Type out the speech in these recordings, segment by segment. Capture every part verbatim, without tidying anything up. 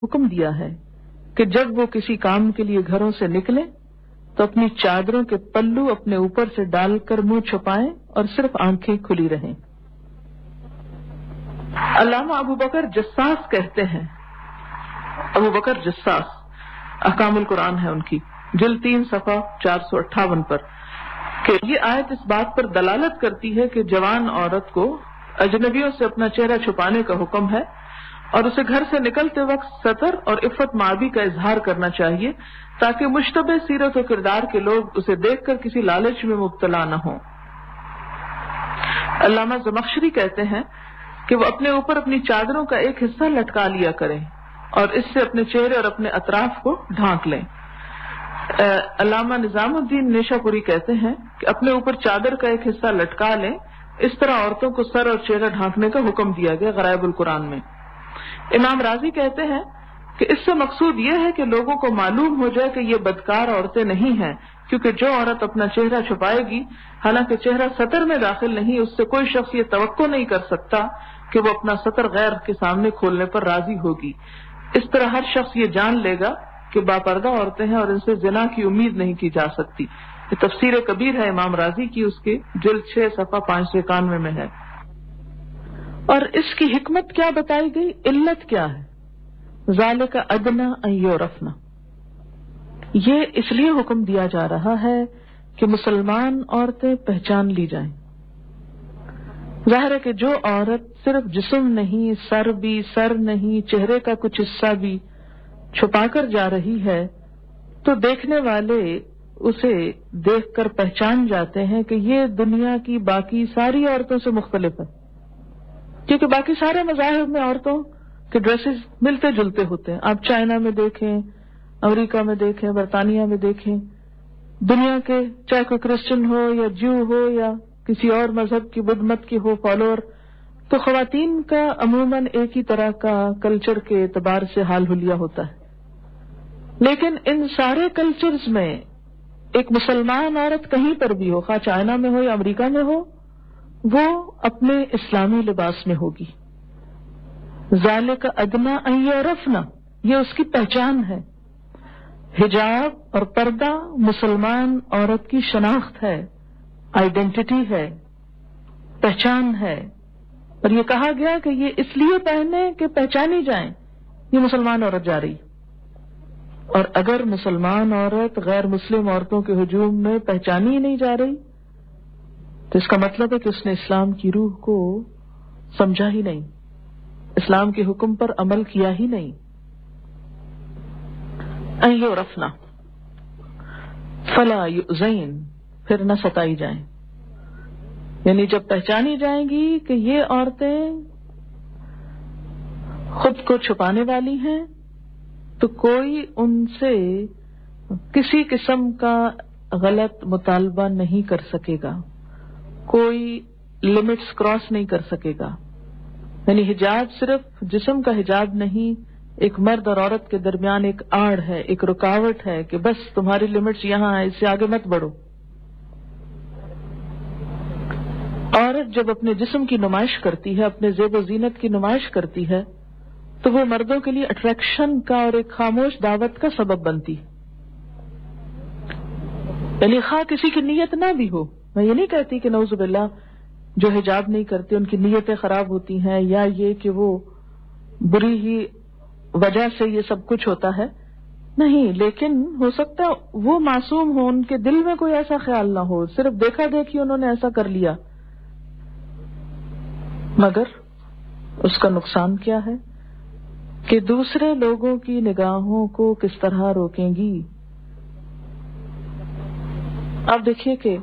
حکم دیا ہے کہ جب وہ کسی کام کے لیے گھروں سے نکلیں تو اپنی چادروں کے پلو اپنے اوپر سے ڈال کر منہ چھپائیں اور صرف آنکھیں کھلی رہیں۔ علامہ ابو بکر جساس کہتے ہیں، ابو بکر جساس، احکام القرآن ہے ان کی، جلد تین صفحہ چار سو اٹھاون پر، کہ یہ آیت اس بات پر دلالت کرتی ہے کہ جوان عورت کو اجنبیوں سے اپنا چہرہ چھپانے کا حکم ہے اور اسے گھر سے نکلتے وقت ستر اور عفت مابی کا اظہار کرنا چاہیے تاکہ مشتبہ سیرت و کردار کے لوگ اسے دیکھ کر کسی لالچ میں مبتلا نہ ہوں۔ علامہ زمخشری کہتے ہیں کہ وہ اپنے اوپر اپنی چادروں کا ایک حصہ لٹکا لیا کریں اور اس سے اپنے چہرے اور اپنے اطراف کو ڈھانک لیں۔ علامہ نظام الدین نیشا پوری کہتے ہیں کہ اپنے اوپر چادر کا ایک حصہ لٹکا لیں، اس طرح عورتوں کو سر اور چہرہ ڈھانکنے کا حکم دیا گیا غرائب القرآن میں۔ امام راضی کہتے ہیں کہ اس سے مقصود یہ ہے کہ لوگوں کو معلوم ہو جائے کہ یہ بدکار عورتیں نہیں ہیں، کیونکہ جو عورت اپنا چہرہ چھپائے گی حالانکہ چہرہ سطر میں داخل نہیں، اس سے کوئی شخص یہ توقع نہیں کر سکتا کہ وہ اپنا سطر غیر کے سامنے کھولنے پر راضی ہوگی۔ اس طرح ہر شخص یہ جان لے گا کہ باپردہ عورتیں ہیں اور ان سے زنا کی امید نہیں کی جا سکتی۔ یہ تفسیر کبیر ہے امام راضی کی، اس کے جلد چھ صفحہ پانچ سو اکانوے میں ہے۔ اور اس کی حکمت کیا بتائی گئی، علت کیا ہے؟ ذالک ادنی ان یعرفن، یہ اس لیے حکم دیا جا رہا ہے کہ مسلمان عورتیں پہچان لی جائیں۔ ظاہر ہے کہ جو عورت صرف جسم نہیں، سر بھی، سر نہیں، چہرے کا کچھ حصہ بھی چھپا کر جا رہی ہے تو دیکھنے والے اسے دیکھ کر پہچان جاتے ہیں کہ یہ دنیا کی باقی ساری عورتوں سے مختلف ہے، کیونکہ باقی سارے مذاہب میں عورتوں کے ڈریسز ملتے جلتے ہوتے ہیں۔ آپ چائنا میں دیکھیں، امریکہ میں دیکھیں، برطانیہ میں دیکھیں، دنیا کے چاہے کوئی کرسچن ہو یا جیو ہو یا کسی اور مذہب کی بدھ مت کی ہو فالوور، تو خواتین کا عموماً ایک ہی طرح کا کلچر کے اعتبار سے حال حلیہ ہوتا ہے۔ لیکن ان سارے کلچرز میں ایک مسلمان عورت کہیں پر بھی ہو، خواہ چائنا میں ہو یا امریکہ میں ہو، وہ اپنے اسلامی لباس میں ہوگی۔ ذالک ادنی ان یعرفن، یہ اس کی پہچان ہے۔ حجاب اور پردہ مسلمان عورت کی شناخت ہے، آئیڈینٹی ہے، پہچان ہے، اور یہ کہا گیا کہ یہ اس لیے پہنے کہ پہچانی جائیں یہ مسلمان عورت جا رہی۔ اور اگر مسلمان عورت غیر مسلم عورتوں کے ہجوم میں پہچانی ہی نہیں جا رہی تو اس کا مطلب ہے کہ اس نے اسلام کی روح کو سمجھا ہی نہیں، اسلام کے حکم پر عمل کیا ہی نہیں۔ ان یعرفن فلا یؤذین، پھر نہ ستائی جائیں، یعنی جب پہچانی جائیں گی کہ یہ عورتیں خود کو چھپانے والی ہیں تو کوئی ان سے کسی قسم کا غلط مطالبہ نہیں کر سکے گا، کوئی لمٹس کراس نہیں کر سکے گا۔ یعنی حجاب صرف جسم کا حجاب نہیں، ایک مرد اور عورت کے درمیان ایک آڑ ہے، ایک رکاوٹ ہے کہ بس تمہاری لمٹس یہاں ہے، اس سے آگے مت بڑھو۔ عورت جب اپنے جسم کی نمائش کرتی ہے، اپنے زیب و زینت کی نمائش کرتی ہے تو وہ مردوں کے لیے اٹریکشن کا اور ایک خاموش دعوت کا سبب بنتی، یعنی خواہ کسی کی نیت نہ بھی ہو۔ میں یہ نہیں کہتی کہ نعوذ باللہ جو حجاب نہیں کرتے ان کی نیتیں خراب ہوتی ہیں یا یہ کہ وہ بری ہی وجہ سے یہ سب کچھ ہوتا ہے، نہیں، لیکن ہو سکتا ہے وہ معصوم ہو، ان کے دل میں کوئی ایسا خیال نہ ہو، صرف دیکھا دیکھی انہوں نے ایسا کر لیا، مگر اس کا نقصان کیا ہے کہ دوسرے لوگوں کی نگاہوں کو کس طرح روکیں گی۔ آپ دیکھیے کہ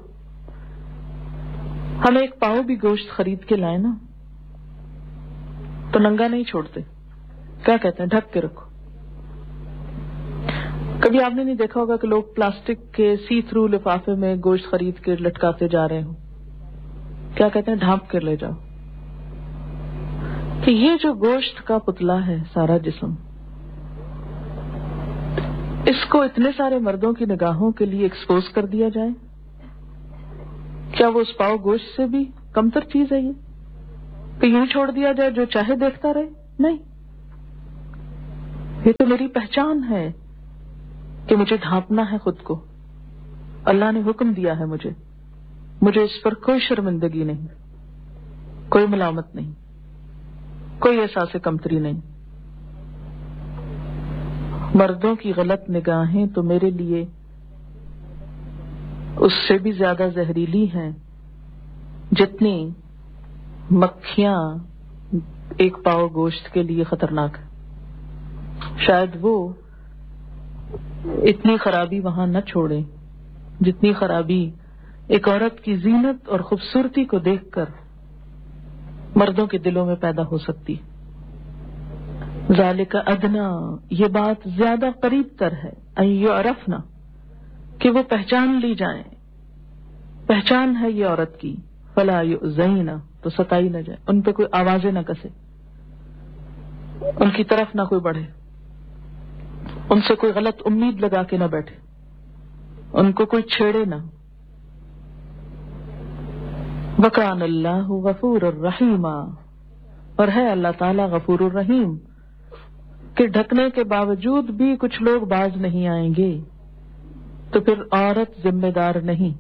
ہم ایک پاؤ بھی گوشت خرید کے لائیں نا تو ننگا نہیں چھوڑتے، کیا کہتے ہیں، ڈھک کے رکھو۔ کبھی آپ نے نہیں دیکھا ہوگا کہ لوگ پلاسٹک کے سی تھرو لفافے میں گوشت خرید کے لٹکاتے جا رہے ہوں، کیا کہتے ہیں، ڈھانپ کر لے جاؤ۔ کہ یہ جو گوشت کا پتلا ہے سارا جسم، اس کو اتنے سارے مردوں کی نگاہوں کے لیے ایکسپوز کر دیا جائے، کیا وہ اس پاؤ گوشت سے بھی کمتر چیز ہے یہ کہ یوں چھوڑ دیا جائے جو چاہے دیکھتا رہے؟ نہیں، یہ تو میری پہچان ہے کہ مجھے ڈھانپنا ہے خود کو. اللہ نے حکم دیا ہے مجھے, مجھے اس پر کوئی شرمندگی نہیں, کوئی ملامت نہیں, کوئی احساس کمتری نہیں. مردوں کی غلط نگاہیں تو میرے لیے اس سے بھی زیادہ زہریلی ہیں جتنی مکھیاں ایک پاؤ گوشت کے لیے خطرناک ہے. شاید وہ اتنی خرابی وہاں نہ چھوڑے جتنی خرابی ایک عورت کی زینت اور خوبصورتی کو دیکھ کر مردوں کے دلوں میں پیدا ہو سکتی. ذالک ادنا, یہ بات زیادہ قریب تر ہے, ان یعرفنا, کہ وہ پہچان لی جائیں. پہچان ہے یہ عورت کی, فلا یؤذین, تو ستائی نہ جائے, ان پہ کوئی آوازیں نہ کسے, ان کی طرف نہ کوئی بڑھے, ان سے کوئی غلط امید لگا کے نہ بیٹھے, ان کو کوئی چھیڑے نہ. وکان اللہ غفور الرحیم, اور ہے اللہ تعالی غفور الرحیم, کہ ڈھکنے کے باوجود بھی کچھ لوگ باز نہیں آئیں گے, تو پھر عورت ذمہ دار نہیں.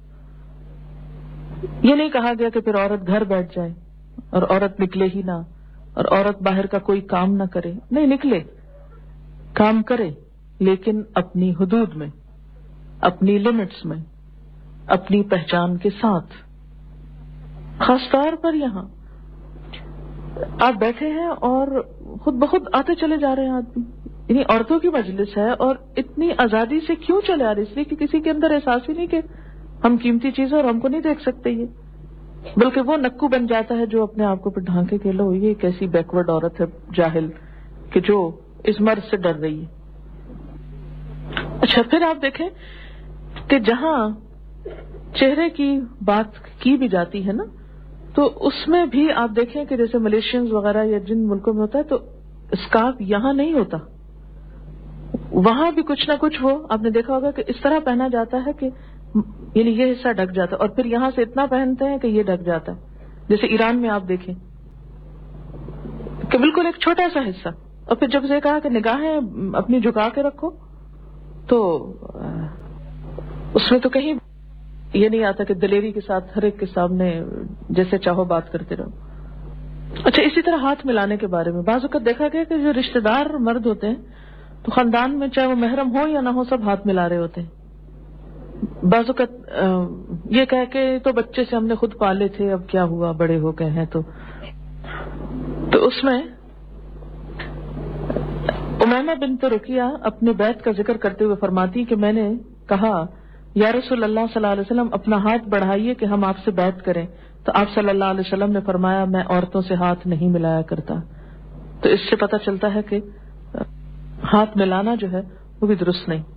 یہ نہیں کہا گیا کہ پھر عورت گھر بیٹھ جائے اور عورت نکلے ہی نہ, اور عورت باہر کا کوئی کام نہ کرے. نہیں, نکلے, کام کرے, لیکن اپنی حدود میں, اپنی لمٹس میں, اپنی پہچان کے ساتھ. خاص طور پر یہاں آپ بیٹھے ہیں اور خود بخود آتے چلے جا رہے ہیں آدمی, یعنی عورتوں کی مجلس ہے, اور اتنی آزادی سے کیوں چلے آ رہے؟ اس لیے کہ کسی کے اندر احساس ہی نہیں کہ ہم قیمتی چیزیں اور ہم کو نہیں دیکھ سکتے یہ, بلکہ وہ نکو بن جاتا ہے جو اپنے آپ کو پھر ڈھانکے کے لو یہ ایک ایسی بیکورڈ عورت ہے جاہل کہ جو اس مرض سے ڈر رہی ہے. اچھا, پھر آپ دیکھیں کہ جہاں چہرے کی بات کی بھی جاتی ہے نا, تو اس میں بھی آپ دیکھیں کہ جیسے ملیشینز وغیرہ یا جن ملکوں میں ہوتا ہے تو اسکارف یہاں نہیں ہوتا, وہاں بھی کچھ نہ کچھ وہ آپ نے دیکھا ہوگا کہ اس طرح پہنا جاتا ہے کہ یعنی یہ حصہ ڈھک جاتا ہے, اور پھر یہاں سے اتنا پہنتے ہیں کہ یہ ڈھک جاتا ہے. جیسے ایران میں آپ دیکھیں کہ بالکل ایک چھوٹا سا حصہ, اور پھر جب سے کہا کہ نگاہیں اپنی جھکا کے رکھو, تو اس میں تو کہیں یہ نہیں آتا کہ دلیری کے ساتھ ہر ایک کے سامنے جیسے چاہو بات کرتے رہو. اچھا, اسی طرح ہاتھ ملانے کے بارے میں بعض اوقات دیکھا گیا کہ جو رشتہ دار مرد ہوتے ہیں تو خاندان میں چاہے وہ محرم ہو یا نہ ہو سب ہاتھ ملا رہے ہوتے ہیں. بعض اوقات یہ کہہ کے تو بچے سے ہم نے خود پالے تھے, اب کیا ہوا, بڑے ہو گئے ہیں. تو تو اس میں امیمہ بنت رقیہ اپنے بیعت کا ذکر کرتے ہوئے فرماتی کہ میں نے کہا یا رسول اللہ صلی اللہ علیہ وسلم اپنا ہاتھ بڑھائیے کہ ہم آپ سے بیعت کریں. تو آپ صلی اللہ علیہ وسلم نے فرمایا میں عورتوں سے ہاتھ نہیں ملایا کرتا. تو اس سے پتہ چلتا ہے کہ ہاتھ ملانا جو ہے وہ بھی درست نہیں.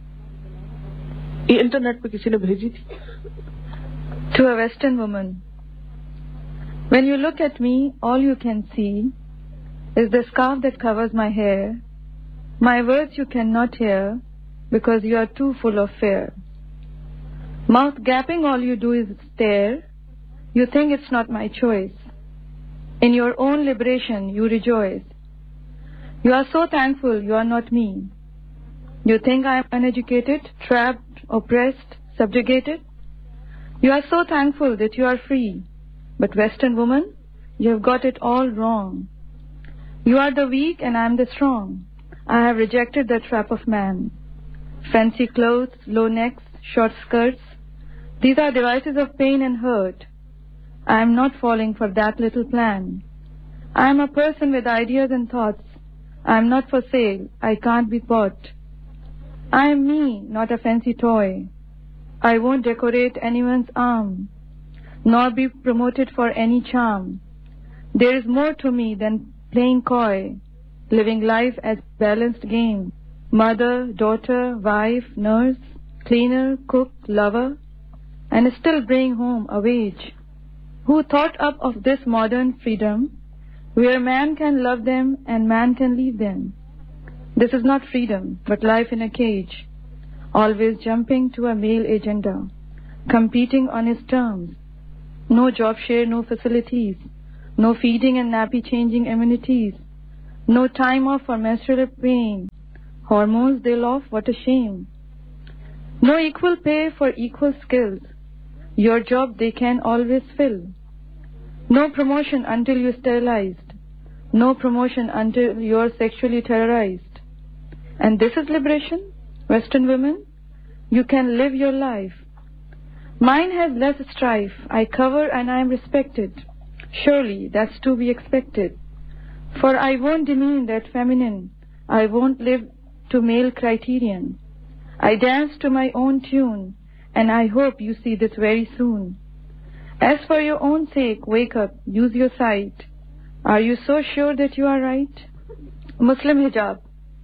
یہ انٹرنیٹ پہ کسی نے بھیجی تھی. To a Western woman, when you look at me, all you can see is the scarf that covers my hair. My words you cannot hear because you are too full of fear. Mouth gaping, all you do is stare. You think it's not my choice. In your own liberation, you rejoice. You are so thankful you are not me. You think I am uneducated, trapped, oppressed, subjugated? You are so thankful that you are free. But Western woman, you have got it all wrong. You are the weak and I am the strong. I have rejected the trap of man. Fancy clothes, low necks, short skirts, these are devices of pain and hurt. I am not falling for that little plan. I am a person with ideas and thoughts. I am not for sale. I can't be bought. I am me, not a fancy toy. I won't decorate anyone's arm, nor be promoted for any charm. There is more to me than playing coy, living life as balanced game. Mother, daughter, wife, nurse, cleaner, cook, lover, and still bring home a wage. Who thought up of this modern freedom, where man can love them and man can leave them? This is not freedom, but life in a cage, always jumping to a male agenda, competing on his terms. No job share, no facilities, no feeding and nappy changing amenities, No time off for menstrual pain. Hormones they'll off, what a shame. No equal pay for equal skills. Your job they can always fill. No promotion until you're sterilized. No promotion until you're sexually terrorized. And this is liberation, Western women? You can live your life. Mine has less strife. I cover and I am respected. Surely that's to be expected. For I won't demean that feminine. I won't live to male criterion. I dance to my own tune, and I hope you see this very soon. As for your own sake, wake up, use your sight. Are you so sure that you are right? Muslim hijab.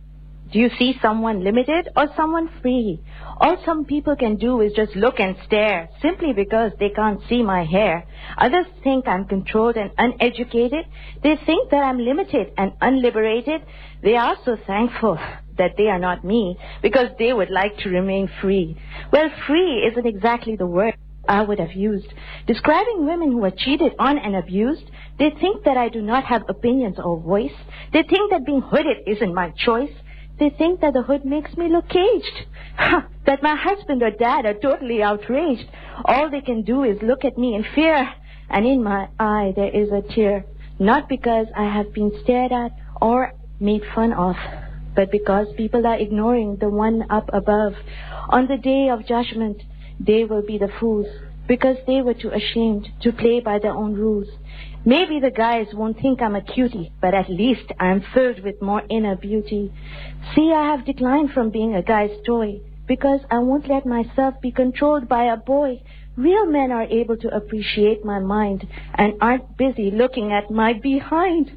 Do you see someone limited or someone free? All some people can do is just look and stare, simply because they can't see my hair. Others think I'm controlled and uneducated. They think that I'm limited and unliberated. They are so thankful that they are not me, because they would like to remain free. Well, free isn't exactly the word I would have used. Describing women who are cheated on and abused, they think that I do not have opinions or voice. They think that being hooded isn't my choice. They think that the hood makes me look caged. That my husband or dad are totally outraged. All they can do is look at me in fear. And in my eye there is a tear. Not because I have been stared at or made fun of, but because people are ignoring the one up above. On the day of judgment, they will be the fools, because they were too ashamed to play by their own rules. Maybe the guys won't think I'm a cutie, but at least I'm filled with more inner beauty. See, I have declined from being a guy's toy, because I won't let myself be controlled by a boy. Real men are able to appreciate my mind and aren't busy looking at my behind.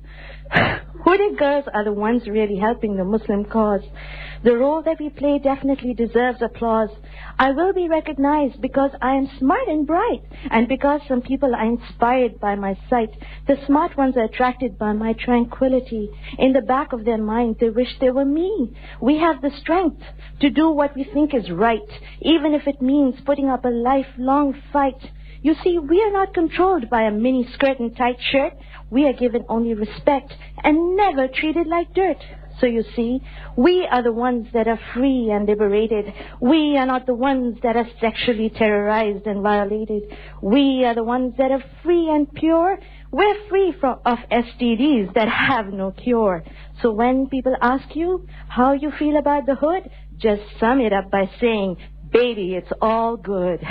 Hooded girls are the ones really helping the Muslim cause. The role that we play definitely deserves applause. I will be recognized because I am smart and bright, and because some people are inspired by my sight. The smart ones are attracted by my tranquility. In the back of their mind, they wish they were me. We have the strength to do what we think is right, even if it means putting up a lifelong fight. You see, we are not controlled by a mini skirt and tight shirt. We are given only respect and never treated like dirt. So you see, we are the ones that are free and liberated. We are not the ones that are sexually terrorized and violated. We are the ones that are free and pure. We're free from of S T Ds that have no cure. So when people ask you how you feel about the hood, just sum it up by saying, baby, it's all good.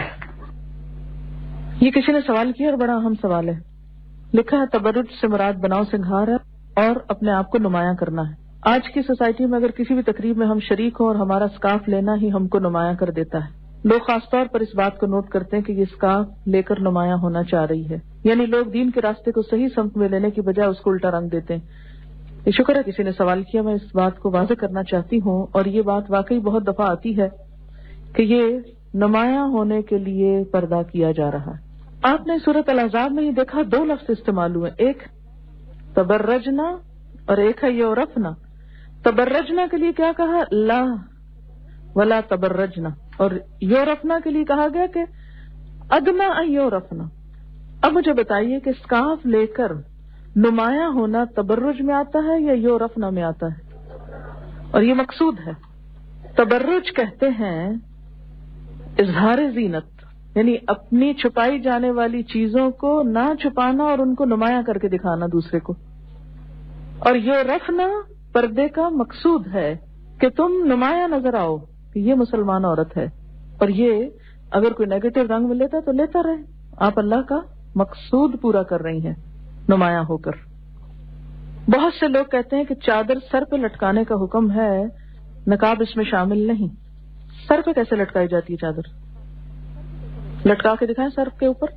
ये किसी ने सवाल किया और बड़ा अहम सवाल है. लिखा है, तबर्रुज से मुराद बनाव सिंगार है और अपने आप को नुमायां करना है. आज की सोसाइटी में अगर किसी भी तकरीब में हम शरीक हो और हमारा स्कार्फ लेना ही हमको नुमायां कर देता है. लोग खासतौर पर इस बात को नोट करते हैं कि ये स्कार्फ लेकर नुमायां होना चाह रही है. यानी लोग दीन के रास्ते को सही समत में लेने की बजाय उसको उल्टा रंग देते हैं. ये शुक्र है किसी ने सवाल किया. मैं इस बात को वाज़ेह करना चाहती हूँ, और ये बात वाकई बहुत दफा आती है कि ये नुमायां होने के लिए पर्दा किया जा रहा है. आपने सूरत अल-अहज़ाब में ही देखा, दो लफ्ज इस्तेमाल हुए, एक तबर्रजना और एक है योरफना. तबर्रजना के लिए क्या कहा? ला वला तबर्रजना. और योरफना के लिए कहा गया कि अदना योरफना. अब मुझे बताइए कि स्कार्फ लेकर नुमायां होना तबर्रुज में आता है या योरफना में आता है? और ये मकसूद है. तबर्रुज कहते हैं इजहार जीनत, यानी अपनी छुपाई जाने वाली चीजों को ना छुपाना और उनको नुमायां करके दिखाना दूसरे को. और ये रफना पर्दे का मकसूद है कि तुम नुमायां नजर आओ कि ये मुसलमान औरत है. और ये अगर कोई नेगेटिव रंग में लेता तो लेता रहे. आप अल्लाह का मकसूद पूरा कर रही हैं नुमायां होकर. बहुत से लोग कहते हैं कि चादर सर पे लटकाने का हुक्म है, नकाब इसमें शामिल नहीं. सर पे कैसे लटकाई जाती है चादर? लटका के दिखाएं सर के ऊपर.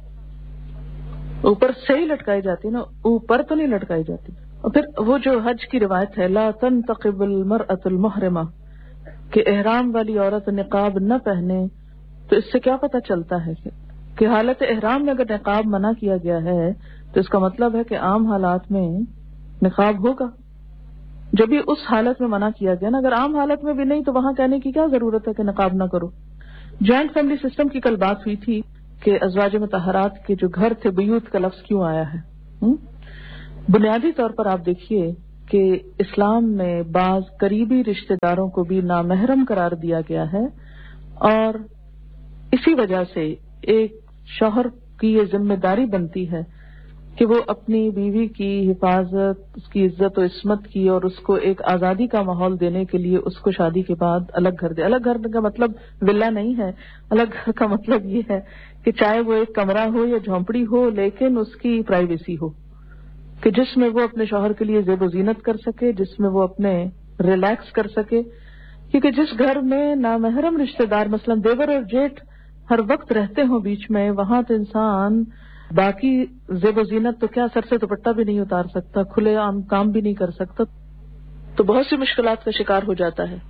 ऊपर से ही लटकाई जाती है ना, ऊपर तो नहीं लटकाई जाती. और फिर वो जो हज की रिवायत है, ला तंतक़िबुल मरअतुल मुहरिमा, कि एहराम वाली औरत निकाब न पहने. तो इससे क्या पता चलता है कि, कि हालत एहराम में अगर निकाब मना किया गया है तो इसका मतलब है कि आम हालात में निकाब होगा. जब भी उस हालत में मना किया गया ना, अगर आम हालत में भी नहीं तो वहां कहने की क्या जरूरत है कि निकाब ना करो. ज्वाइंट फैमिली सिस्टम की कल बात हुई थी कि अज़वाज मुतहरात के जो घर थे, बुयूत का लफ्ज क्यों आया है. हुँ? बुनियादी तौर पर आप देखिए کہ اسلام میں بعض قریبی رشتہ داروں کو بھی نامحرم قرار دیا گیا ہے، اور اسی وجہ سے ایک شوہر کی یہ ذمہ داری بنتی ہے کہ وہ اپنی بیوی کی حفاظت، اس کی عزت و عصمت کی، اور اس کو ایک آزادی کا ماحول دینے کے لیے اس کو شادی کے بعد الگ گھر دے۔ الگ گھر کا مطلب ولا نہیں ہے، الگ گھر کا مطلب یہ ہے کہ چاہے وہ ایک کمرہ ہو یا جھونپڑی ہو، لیکن اس کی پرائیویسی ہو، کہ جس میں وہ اپنے شوہر کے لیے زیب و زینت کر سکے، جس میں وہ اپنے ریلیکس کر سکے، کیونکہ جس گھر میں نامحرم رشتہ دار مثلا دیور اور جیٹھ ہر وقت رہتے ہوں بیچ میں، وہاں تو انسان باقی زیب و زینت تو کیا، سر سے دوپٹہ بھی نہیں اتار سکتا، کھلے عام کام بھی نہیں کر سکتا، تو بہت سی مشکلات کا شکار ہو جاتا ہے۔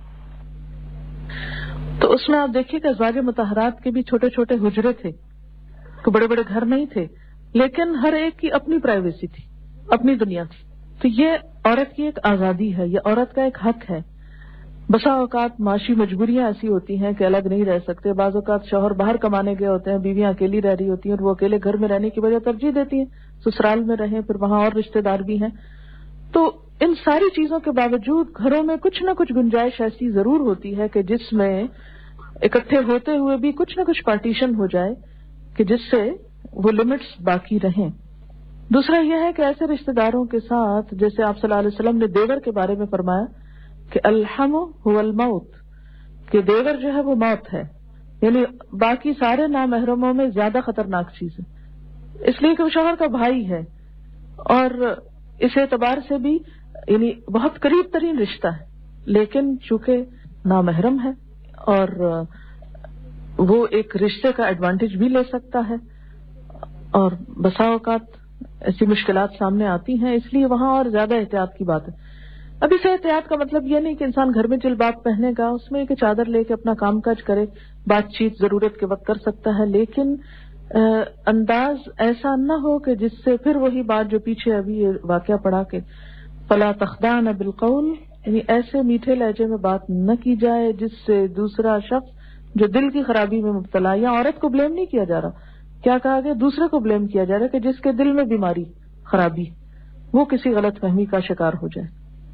تو اس میں آپ دیکھیے کہ ازواج مطہرات کے بھی چھوٹے چھوٹے حجرے تھے، تو بڑے بڑے گھر نہیں تھے، لیکن ہر ایک کی اپنی پرائیویسی تھی، اپنی دنیا تھی۔ تو یہ عورت کی ایک آزادی ہے، یہ عورت کا ایک حق ہے۔ بسا اوقات معاشی مجبوریاں ایسی ہوتی ہیں کہ الگ نہیں رہ سکتے، بعض اوقات شوہر باہر کمانے گئے ہوتے ہیں، بیویاں اکیلی رہ رہی ہوتی ہیں، اور وہ اکیلے گھر میں رہنے کی وجہ ترجیح دیتی ہیں سسرال میں رہیں، پھر وہاں اور رشتہ دار بھی ہیں۔ تو ان ساری چیزوں کے باوجود گھروں میں کچھ نہ کچھ گنجائش ایسی ضرور ہوتی ہے کہ جس میں اکٹھے ہوتے ہوئے بھی کچھ نہ کچھ پارٹیشن ہو جائے کہ جس سے وہ لمٹس باقی رہیں۔ دوسرا یہ ہے کہ ایسے رشتہ داروں کے ساتھ، جیسے آپ صلی اللہ علیہ وسلم نے دیور کے بارے میں فرمایا کہ الحم هو الموت، کہ دیور جو ہے وہ موت ہے، یعنی باقی سارے نامحرموں میں زیادہ خطرناک چیز ہے، اس لیے کہ وہ شوہر کا بھائی ہے، اور اس اعتبار سے بھی یعنی بہت قریب ترین رشتہ ہے، لیکن چونکہ نامحرم ہے اور وہ ایک رشتے کا ایڈوانٹیج بھی لے سکتا ہے، اور بسا اوقات ایسی مشکلات سامنے آتی ہیں، اس لیے وہاں اور زیادہ احتیاط کی بات ہے۔ اب اس احتیاط کا مطلب یہ نہیں کہ انسان گھر میں جلباب پہنے گا، اس میں کہ چادر لے کے اپنا کام کاج کرے، بات چیت ضرورت کے وقت کر سکتا ہے، لیکن انداز ایسا نہ ہو کہ جس سے پھر وہی بات جو پیچھے ابھی یہ واقعہ پڑھا کے فلا تخضعن بالقول، یعنی ایسے میٹھے لہجے میں بات نہ کی جائے جس سے دوسرا شخص جو دل کی خرابی میں مبتلا، یا عورت کو بلیم نہیں کیا جا رہا، کیا کہا گیا، دوسرے کو بلیم کیا جا رہا ہے کہ جس کے دل میں بیماری، خرابی، وہ کسی غلط فہمی کا شکار ہو جائے۔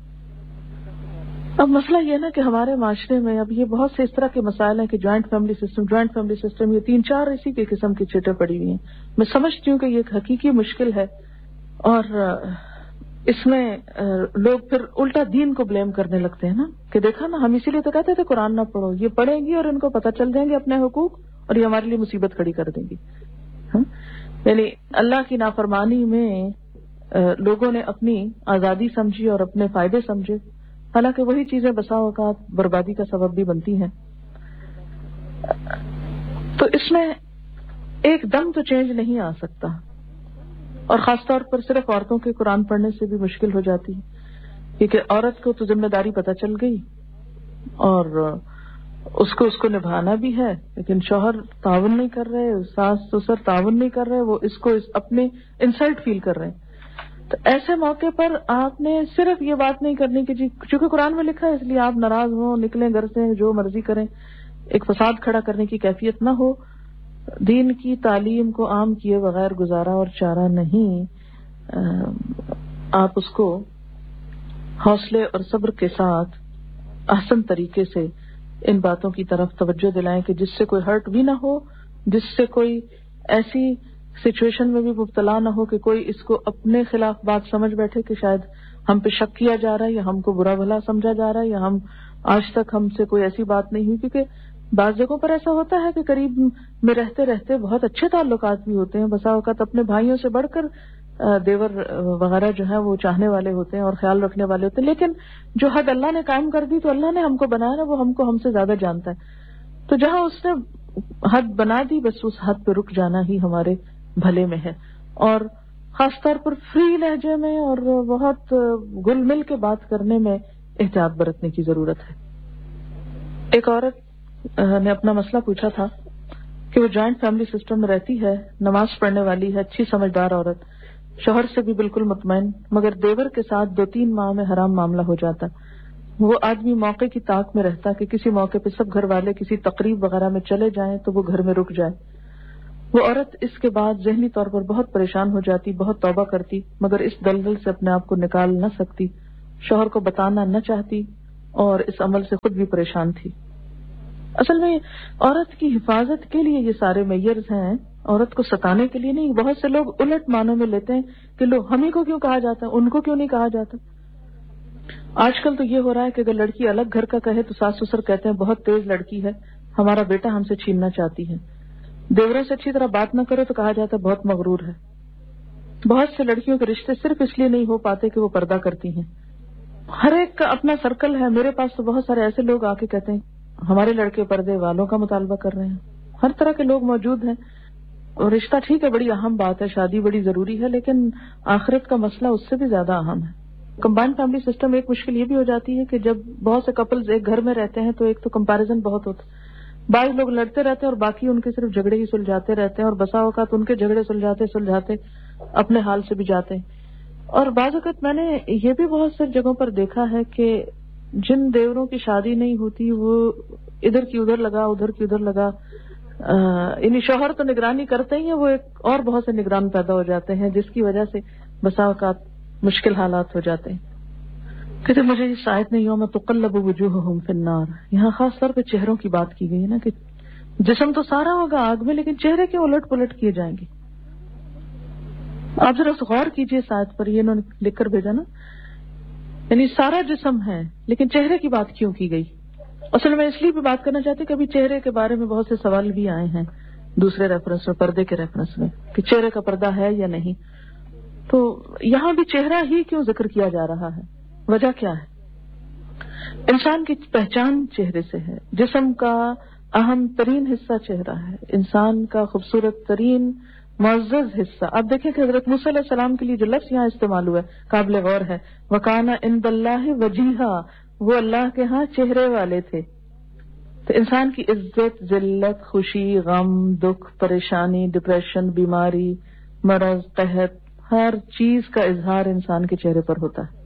اب مسئلہ یہ نا کہ ہمارے معاشرے میں اب یہ بہت سے اس طرح کے مسائل ہیں کہ joint family system joint family system یہ تین چار اسی کے قسم کی چیٹیں پڑی ہوئی ہیں۔ میں سمجھتی ہوں کہ یہ ایک حقیقی مشکل ہے، اور اس میں لوگ پھر الٹا دین کو بلیم کرنے لگتے ہیں نا، کہ دیکھا نا ہم اسی لیے تو کہتے تھے قرآن نہ پڑھو، یہ پڑھیں گی اور ان کو پتہ چل جائیں گے اپنے حقوق، اور یہ ہمارے لیے مصیبت کھڑی کر دیں گی۔ یعنی اللہ کی نافرمانی میں لوگوں نے اپنی آزادی سمجھی اور اپنے فائدے سمجھے، حالانکہ وہی چیزیں بسا اوقات بربادی کا سبب بھی بنتی ہیں۔ تو اس میں ایک دم تو چینج نہیں آ سکتا، اور خاص طور پر صرف عورتوں کے قرآن پڑھنے سے بھی مشکل ہو جاتی ہے، کیونکہ عورت کو تو ذمہ داری پتہ چل گئی اور اس کو اس کو نبھانا بھی ہے، لیکن شوہر تعاون نہیں کر رہے، ساس سسر تعاون نہیں کر رہے، وہ اس کو اس اپنے انسلٹ فیل کر رہے ہیں۔ تو ایسے موقع پر آپ نے صرف یہ بات نہیں کرنی کہ جی چونکہ قرآن میں لکھا ہے اس لیے آپ ناراض ہوں، نکلیں گھر سے، جو مرضی کریں، ایک فساد کھڑا کرنے کی کیفیت نہ ہو۔ دین کی تعلیم کو عام کیے بغیر گزارا اور چارہ نہیں، آپ اس کو حوصلے اور صبر کے ساتھ احسن طریقے سے ان باتوں کی طرف توجہ دلائیں کہ جس سے کوئی ہرٹ بھی نہ ہو، جس سے کوئی ایسی سچویشن میں بھی مبتلا نہ ہو کہ کوئی اس کو اپنے خلاف بات سمجھ بیٹھے کہ شاید ہم پہ شک کیا جا رہا ہے یا ہم کو برا بھلا سمجھا جا رہا ہے، یا ہم آج تک ہم سے کوئی ایسی بات نہیں ہوئی۔ کیونکہ بعض جگہوں پر ایسا ہوتا ہے کہ قریب میں رہتے رہتے بہت اچھے تعلقات بھی ہوتے ہیں، بسا اوقات اپنے بھائیوں سے بڑھ کر دیور وغیرہ جو ہے وہ چاہنے والے ہوتے ہیں اور خیال رکھنے والے ہوتے ہیں، لیکن جو حد اللہ نے قائم کر دی تو اللہ نے ہم کو بنایا نا، وہ ہم کو ہم سے زیادہ جانتا ہے، تو جہاں اس نے حد بنا دی بس اس حد پہ رک جانا ہی ہمارے بھلے میں ہے، اور خاص طور پر فری لہجے میں اور بہت گل مل کے بات کرنے میں احتیاط برتنے کی ضرورت ہے۔ ایک عورت نے اپنا مسئلہ پوچھا تھا کہ وہ جوائنٹ فیملی سسٹم میں رہتی ہے، نماز پڑھنے والی ہے، اچھی سمجھدار عورت، شوہر سے بھی بالکل مطمئن، مگر دیور کے ساتھ دو تین ماہ میں حرام معاملہ ہو جاتا۔ وہ آدمی موقع کی طاق میں رہتا کہ کسی موقع پہ سب گھر والے کسی تقریب وغیرہ میں چلے جائیں تو وہ گھر میں رک جائے۔ وہ عورت اس کے بعد ذہنی طور پر بہت پریشان ہو جاتی، بہت توبہ کرتی، مگر اس دلدل سے اپنے آپ کو نکال نہ سکتی شوہر کو بتانا نہ چاہتی اور اس عمل سے خود بھی پریشان تھی. اصل میں عورت کی حفاظت کے لیے یہ سارے میئرز ہیں، عورت کو ستانے کے لیے نہیں. بہت سے لوگ الٹ معنوں میں لیتے ہیں کہ لو ہم ہی کو کیوں کہا جاتا ہے، ان کو کیوں نہیں کہا جاتا. آج کل تو یہ ہو رہا ہے کہ اگر لڑکی الگ گھر کا کہے تو ساس سسر کہتے ہیں بہت تیز لڑکی ہے، ہمارا بیٹا ہم سے چھیننا چاہتی ہے. دیوروں سے اچھی طرح بات نہ کرو تو کہا جاتا ہے بہت مغرور ہے. بہت سے لڑکیوں کے رشتے صرف اس لیے نہیں ہو پاتے کہ وہ پردہ کرتی ہیں. ہر ایک کا اپنا سرکل ہے. میرے پاس تو بہت سارے ایسے لوگ آ کے کہتے ہیں ہمارے لڑکے پردے والوں کا مطالبہ کر رہے ہیں. ہر طرح کے لوگ موجود ہیں. اور رشتہ ٹھیک ہے، بڑی اہم بات ہے، شادی بڑی ضروری ہے، لیکن آخرت کا مسئلہ اس سے بھی زیادہ اہم ہے. کمبائنڈ فیملی سسٹم ایک مشکل یہ بھی ہو جاتی ہے کہ جب بہت سے کپلز ایک گھر میں رہتے ہیں تو ایک تو کمپیریزن بہت ہوتا ہے. بعض لوگ لڑتے رہتے ہیں اور باقی ان کے صرف جھگڑے ہی سلجھاتے رہتے ہیں، اور بسا اوقات ان کے جھگڑے سلجھاتے سلجھاتے اپنے حال سے بھی جاتے ہیں. اور بعض اوقات میں نے یہ بھی بہت سی جگہوں پر دیکھا ہے کہ جن دیوروں کی شادی نہیں ہوتی وہ ادھر کی ادھر لگا ادھر کی ادھر لگا، یعنی شوہر تو نگرانی کرتے ہی ہیں، وہ ایک اور بہت سے نگران پیدا ہو جاتے ہیں جس کی وجہ سے بسا اوقات مشکل حالات ہو جاتے ہیں. کہتے مجھے اس آیت میں یوم تقلب وجوہہم فی النار، یہاں خاص طور پہ چہروں کی بات کی گئی ہے نا کہ جسم تو سارا ہوگا آگ میں لیکن چہرے کیوں الٹ پلٹ کیے جائیں گے. آپ ذرا غور کیجئے اس آیت پر، یہ انہوں نے لکھ کر بھیجا نا، یعنی سارا جسم ہے لیکن چہرے کی بات کیوں کی گئی. اصل میں اس لیے بھی بات کرنا چاہتی کہ ابھی چہرے کے بارے میں بہت سے سوال بھی آئے ہیں دوسرے ریفرنس میں، پردے کے ریفرنس میں، کہ چہرے کا پردہ ہے یا نہیں. تو یہاں بھی چہرہ ہی کیوں ذکر کیا جا رہا ہے؟ وجہ کیا ہے؟ انسان کی پہچان چہرے سے ہے. جسم کا اہم ترین حصہ چہرہ ہے، انسان کا خوبصورت ترین معزز حصہ. آپ دیکھیں کہ حضرت موسیٰ علیہ السلام کے لیے جو لفظ یہاں استعمال ہوا ہے قابل غور ہے، وَكَانَ عِندَ اللَّهِ وَجِيهًا، وہ اللہ کے ہاں چہرے والے تھے. تو انسان کی عزت، ذلت، خوشی، غم، دکھ، پریشانی، ڈپریشن، بیماری، مرض، قحط، ہر چیز کا اظہار انسان کے چہرے پر ہوتا ہے.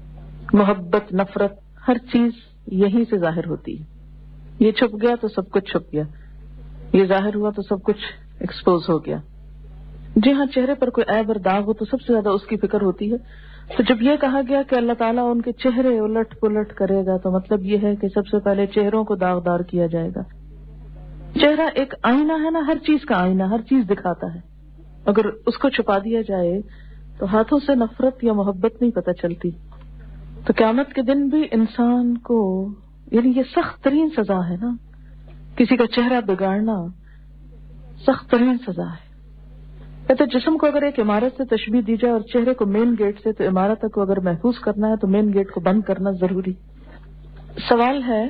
محبت، نفرت، ہر چیز یہیں سے ظاہر ہوتی ہے. یہ چھپ گیا تو سب کچھ چھپ گیا، یہ ظاہر ہوا تو سب کچھ ایکسپوز ہو گیا. جی ہاں، چہرے پر کوئی عیب اور داغ ہو تو سب سے زیادہ اس کی فکر ہوتی ہے. تو جب یہ کہا گیا کہ اللہ تعالیٰ ان کے چہرے الٹ پلٹ کرے گا تو مطلب یہ ہے کہ سب سے پہلے چہروں کو داغدار کیا جائے گا. چہرہ ایک آئینہ ہے نا، ہر چیز کا آئینہ، ہر چیز دکھاتا ہے. اگر اس کو چھپا دیا جائے تو ہاتھوں سے نفرت یا محبت نہیں پتہ چلتی. تو قیامت کے دن بھی انسان کو، یعنی یہ سخت ترین سزا ہے نا، کسی کا چہرہ بگاڑنا سخت ترین سزا ہے. کہتے جسم کو اگر ایک عمارت سے تشبیہ دی جائے اور چہرے کو مین گیٹ سے، تو عمارت کو اگر محفوظ کرنا ہے تو مین گیٹ کو بند کرنا ضروری. سوال ہے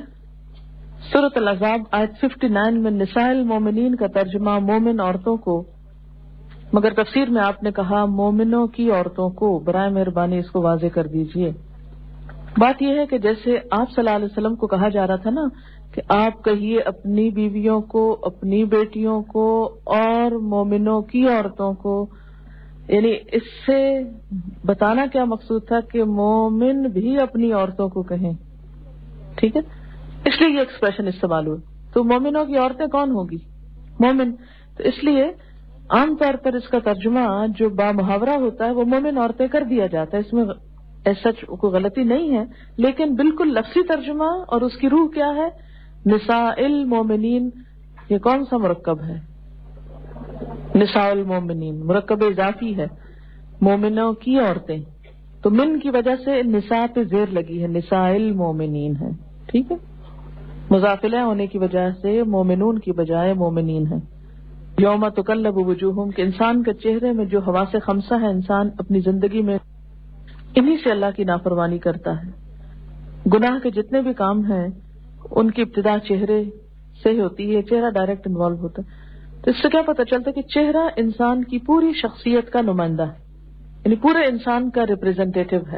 سورۃ الاحزاب آیت उनسٹھ میں نساء المومنین کا ترجمہ مومن عورتوں کو، مگر تفسیر میں آپ نے کہا مومنوں کی عورتوں کو. برائے مہربانی اس کو واضح کر دیجئے. بات یہ ہے کہ جیسے آپ صلی اللہ علیہ وسلم کو کہا جا رہا تھا نا کہ آپ کہیے اپنی بیویوں کو، اپنی بیٹیوں کو اور مومنوں کی عورتوں کو، یعنی اس سے بتانا کیا مقصود تھا کہ مومن بھی اپنی عورتوں کو کہیں. ٹھیک ہے، اس لیے یہ ایکسپریشن استعمال ہوئی. تو مومنوں کی عورتیں کون ہوگی؟ مومن. تو اس لیے عام طور پر اس کا ترجمہ جو با محاورہ ہوتا ہے وہ مومن عورتیں کر دیا جاتا ہے. اس میں ایسا کوئی غلطی نہیں ہے، لیکن بالکل لفظی ترجمہ اور اس کی روح کیا ہے؟ نساء المومنین. یہ کون سا مرکب ہے؟ نساء المومنین مرکب اضافی ہے، مومنوں کی عورتیں. تو من کی وجہ سے نساء پہ زیر لگی ہے، نساء المومنین ہے. ٹھیک ہے، مضافلہ ہونے کی وجہ سے مومنون کی بجائے مومنین ہے. یوم تقلب وجوہہم، کہ انسان کے چہرے میں جو حواس خمسہ ہے، انسان اپنی زندگی میں انہی سے اللہ کی نافرمانی کرتا ہے. گناہ کے جتنے بھی کام ہیں ان کی ابتدا چہرے سے ہوتی ہے، چہرہ ڈائریکٹ انوالو ہوتا ہے. تو اس سے کیا پتہ چلتا ہے کہ چہرہ انسان کی پوری شخصیت کا نمائندہ ہے، یعنی پورے انسان کا ریپریزنٹیٹو ہے.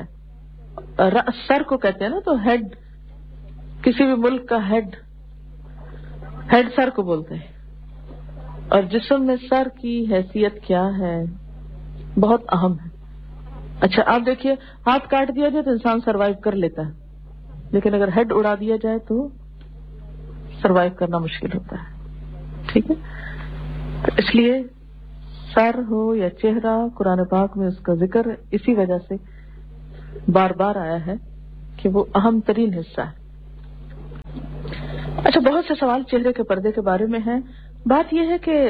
سر کو کہتے ہیں نا، تو ہیڈ، کسی بھی ملک کا ہیڈ ہیڈ سر کو بولتے ہیں. اور جسم میں سر کی حیثیت کیا ہے؟ بہت اہم ہے. اچھا آپ دیکھیے، ہاتھ کاٹ دیا جائے تو انسان سروائیو کر لیتا ہے، لیکن اگر ہیڈ اڑا دیا جائے تو سروائیو کرنا مشکل ہوتا ہے. ٹھیک ہے، تو اس لیے سر ہو یا چہرہ، قرآن پاک میں اس کا ذکر اسی وجہ سے بار بار آیا ہے کہ وہ اہم ترین حصہ ہے. اچھا، بہت سے سوال چہرے کے پردے کے بارے میں ہیں. بات یہ ہے کہ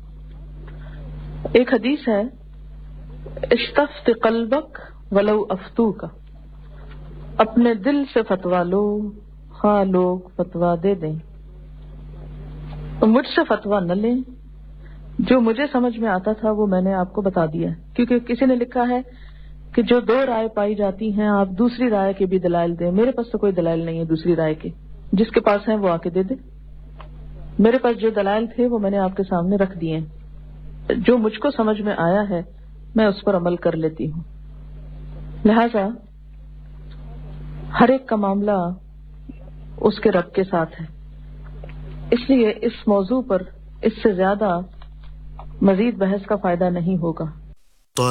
ایک حدیث ہے، استفت قلبک ولو افتوک، اپنے دل سے فتوا لو خواہ لوگ فتوا دے دیں. مجھ سے فتوا نہ لیں، جو مجھے سمجھ میں آتا تھا وہ میں نے آپ کو بتا دیا. کیونکہ کسی نے لکھا ہے کہ جو دو رائے پائی جاتی ہیں آپ دوسری رائے کے بھی دلائل دیں. میرے پاس تو کوئی دلائل نہیں ہے دوسری رائے کے، جس کے پاس ہیں وہ آ کے دے دے. میرے پاس جو دلائل تھے وہ میں نے آپ کے سامنے رکھ دیے ہیں. جو مجھ کو سمجھ میں آیا ہے میں اس پر عمل کر لیتی ہوں. لہذا ہر ایک کا معاملہ اس کے رب کے ساتھ ہے. اس لیے اس موضوع پر اس سے زیادہ مزید بحث کا فائدہ نہیں ہوگا.